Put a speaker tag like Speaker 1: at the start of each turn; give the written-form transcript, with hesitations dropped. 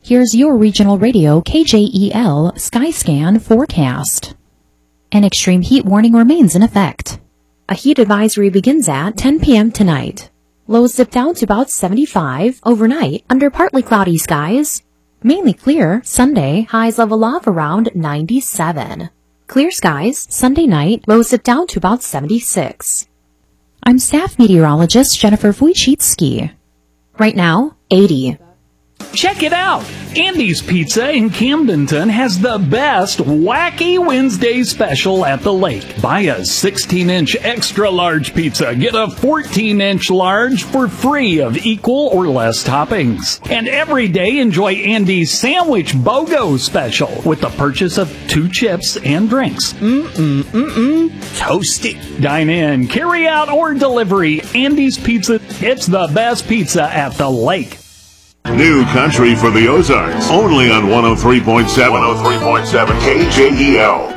Speaker 1: Here's your regional radio KJEL Skyscan forecast. An extreme heat warning remains in effect. A heat advisory begins at 10 p.m. tonight. Lows dip down to about 75 overnight under partly cloudy skies. Mainly clear Sunday, highs level off around 97. Clear skies Sunday night, lows dip down to about 76. I'm staff meteorologist Jennifer Wojcicki. Right now, 80.
Speaker 2: Check it out! Andy's Pizza in Camdenton has the best Wacky Wednesday special at the lake. Buy a 16-inch extra large pizza, get a 14-inch large for free of equal or less toppings. And every day enjoy Andy's Sandwich BOGO special with the purchase of 2 chips and drinks. Toasty. Dine in, carry out, or delivery. Andy's Pizza, it's the best pizza at the lake.
Speaker 3: New country for the Ozarks, only on 103.7 KJEL.